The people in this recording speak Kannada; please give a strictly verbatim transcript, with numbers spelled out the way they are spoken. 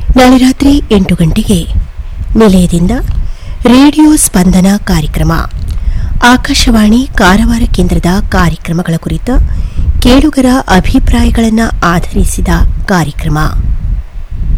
ನಾಳೆ ರಾತ್ರಿ ಎಂಟು ಗಂಟೆಗೆ ನಿಲಯದಿಂದ ರೇಡಿಯೋ ಸ್ಪಂದನ ಕಾರ್ಯಕ್ರಮ, ಆಕಾಶವಾಣಿ ಕಾರವಾರ ಕೇಂದ್ರದ ಕಾರ್ಯಕ್ರಮಗಳ ಕುರಿತ ಕೇಳುಗರ ಅಭಿಪ್ರಾಯಗಳನ್ನು ಆಧರಿಸಿದ ಕಾರ್ಯಕ್ರಮ.